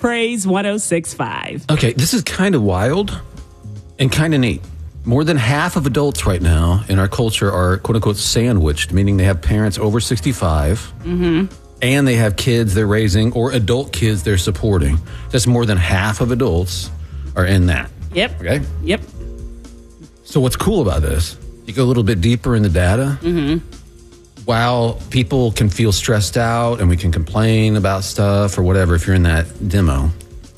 Praise 106.5. Okay, this is kind of wild and kind of neat. More than half of adults right now in our culture are, quote unquote, sandwiched, meaning they have parents over 65 and they have kids they're raising or adult kids they're supporting. That's more than half of adults are in that. Yep. Okay? Yep. So what's cool about this? You go a little bit deeper in the data. While people can feel stressed out and we can complain about stuff or whatever, if you're in that demo,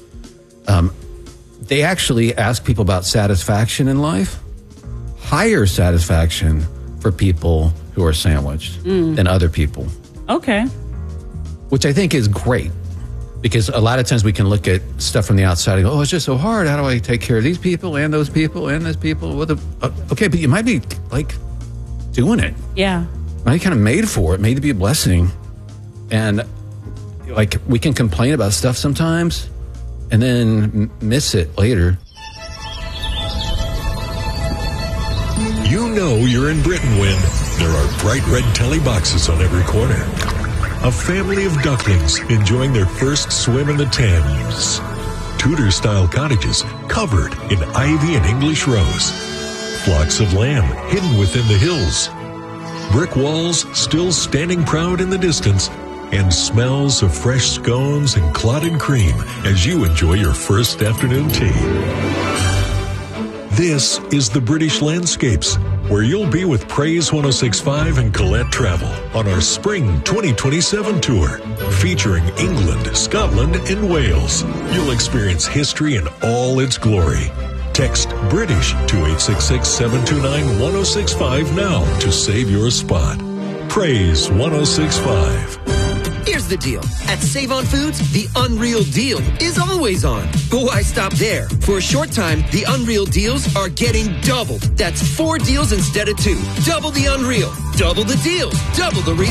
they actually ask people about satisfaction in life. Higher satisfaction for people who are sandwiched than other people. Okay. Which I think is great. Because a lot of times we can look at stuff from the outside and go, oh, it's just so hard. How do I take care of these people and those people and those people? Okay, but you might be, like, doing it. Yeah. Might be kind of made for it, made to be a blessing. And, like, we can complain about stuff sometimes and then miss it later. You know you're in Britain when there are bright red telly boxes on every corner. A family of ducklings enjoying their first swim in the Thames. Tudor-style cottages covered in ivy and English rose. Flocks of lamb hidden within the hills. Brick walls still standing proud in the distance, and smells of fresh scones and clotted cream as you enjoy your first afternoon tea. This is the British Landscapes, where you'll be with Praise 106.5 and Colette Travel on our Spring 2027 tour, featuring England, Scotland, and Wales. You'll experience history in all its glory. Text British to 866-729-1065 now to save your spot. Praise 106.5. Here's the deal. At Save On Foods, the Unreal Deal is always on. But why stop there? For a short time, the Unreal Deals are getting doubled. That's 4 deals instead of 2. Double the Unreal. Double the deals. Double the reason.